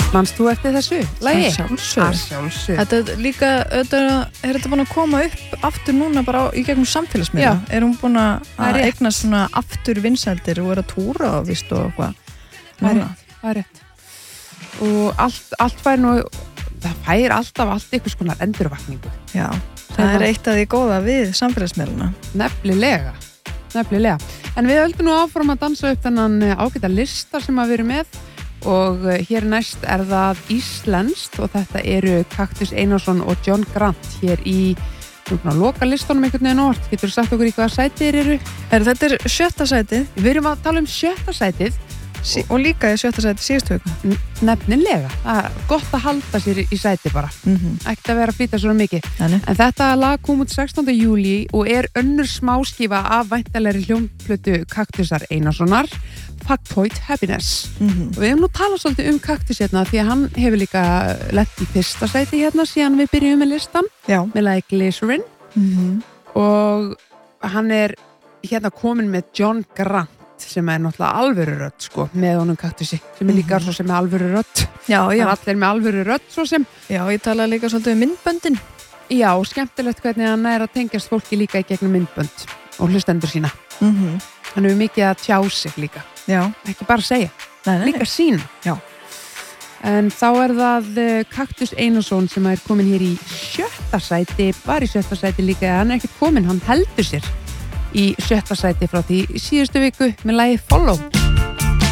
Manst þú eftir þessu lagi? Sjálfsögðu. Þetta líka, þetta búin að koma upp aftur núna bara í gegnum samfélagsmiðla? Hún búin að eigna svona aftur vinsældir og að túra og vist og eitthvað? Það er rétt. Og allt fær nú, það fær alltaf allt einhvers konar endurvakningu. Já, það eitt af því góða við samfélagsmiðluna. Nefnilega. En við höldum nú áfram að dansa upp þennan ágæta lista sem við erum með og hér næst það íslenskt og þetta eru Kaktus Einarsson og John Grant hér í loka listanum einhvern veginn orð. Getur þú sagt okkur í hvaða sæti eru? Þetta 7. sætið. Við erum að tala 7. sætið. Og líka í 7. sæti síðustu viku. Nefnilega, það er gott að halda sér í sæti bara, ekki að vera að flýta svona mikið. En þetta lag kom út 16. júlí og er önnur smáskífa af væntanlegri hljómplötu Kaktusar Einarssonar, Factoid Happiness. Og við hefum nú talað svolítið Kaktus hérna því að hann hefur líka lent í 1. sæti hérna síðan við byrjum með listan, með lagi Glycerin og hann er hérna komin með John Grant sem náttúrulega alvöru rödd sko, með honum Kaktusi sem líka svo sem alvöru rödd. Já. Allir með alvöru rödd svo sem. Já, ég talaði líka svolítið myndböndin. Já, skemmtilegt hvernig hann að tengjast fólki líka í gegnum myndbönd og hlustendur sína. Hann hefur mikið að tjá sig líka. Já. Ekki bara segja. Nei. Líka sína. Já. En þá það Kaktus Einarsson sem komin hér í 7. sæti, bara í 7. sæti líka, hann ekkert komin, hann heldur sér í 7. sæti frá því síðustu viku með lagi Follow.